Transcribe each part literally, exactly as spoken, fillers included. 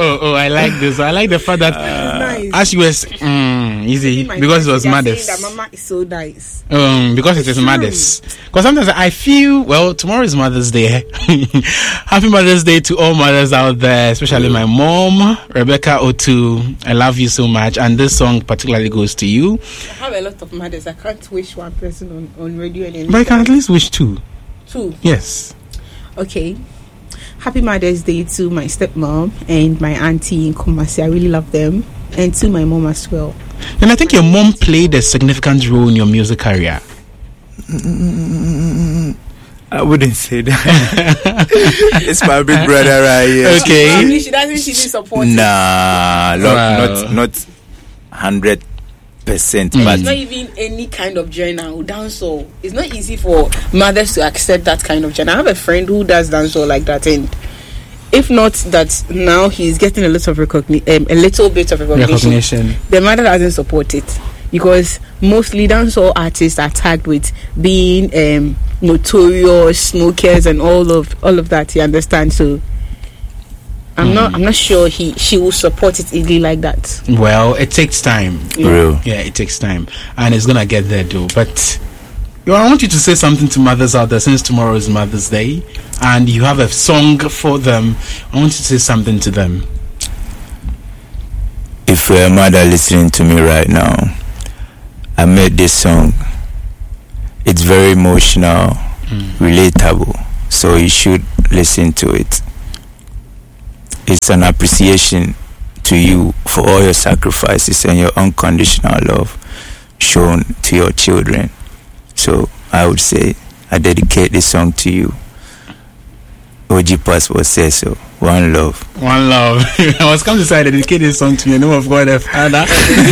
oh, oh, I like this. I like the fact that uh, nice. As she was mm, easy because it was mothers. That mama is so nice. Um, because it is mothers. Because sometimes I feel, well, tomorrow is Mother's Day. Happy Mother's Day to all mothers out there, especially my mom, Rebecca Otu. I love you so much, and this song particularly goes to you. I have a lot of mothers. I can't wish one person on, on radio and anything. But I can at least wish two. Two? Yes. Okay. Happy Mother's Day to my stepmom and my auntie in Kumasi. I really love them. And to my mom as well. And I think your mom played a significant role in your music career. I wouldn't say that. It's my big brother right here. Okay. She doesn't she didn't support Nah, it. Not, wow. not not hundred percent. Mm. But it's not even any kind of genre. Dancehall. It's not easy for mothers to accept that kind of genre. I have a friend who does dancehall like that, and if not that, now he's getting a little of recogni- um, a little bit of recognition. recognition. The mother doesn't support it because mostly dancehall artists are tagged with being um, notorious smokers and all of all of that. You understand? So I'm mm. not I'm not sure he she will support it easily like that. Well, it takes time. Real. Yeah, it takes time, and it's gonna get there though. But you know, I want you to say something to mothers out there since tomorrow is Mother's Day, and you have a song for them. I want you to say something to them. If you're a mother listening to me right now, I made this song. It's very emotional, mm. relatable, so you should listen to it. It's an appreciation to you for all your sacrifices and your unconditional love shown to your children. So I would say I dedicate this song to you. O G Passport says so. One love. One love. I was coming to say I dedicate this song to you in the name of God the Father.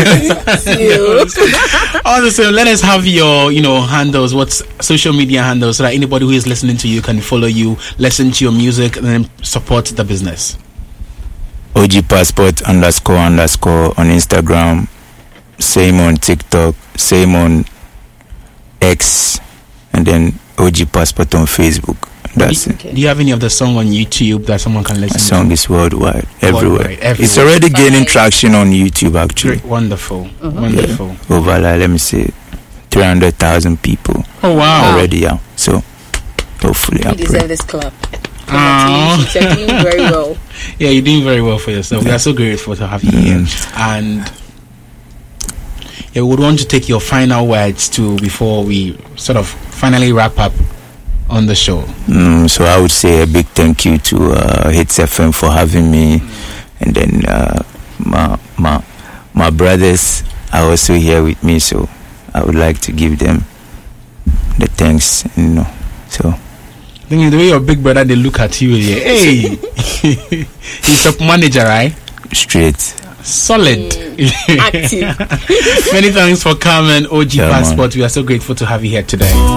Also, let us have your, you know, handles. What's social media handles so that anybody who is listening to you can follow you, listen to your music, and then support the business. O G Passport underscore underscore on Instagram. Same on TikTok. Same on X, and then O G Passport on Facebook. That's do, it. Do you have any of the song on YouTube that someone can listen to? The song to? is worldwide, everywhere. worldwide, everywhere. It's already gaining traction on YouTube, actually. Great. Wonderful, uh-huh. wonderful. Yeah. Over, like, let me say, three hundred thousand people. Oh wow! Already, yeah. So, hopefully, you I deserve pray. this clap. Oh. You're doing very well. Yeah, you're doing very well for yourself. We are so grateful to have you mm. here, and. Yeah, we would want to take your final words too before we sort of finally wrap up on the show. Mm, so I would say a big thank you to uh, Hits F M for having me, mm. and then uh, my my my brothers are also here with me. So I would like to give them the thanks, you know. So I think the way your big brother they look at you, yeah. Hey, he's top manager, right? Straight. Solid. Mm, active. Many thanks for coming, O G yeah, Passport. Man. We are so grateful to have you here today.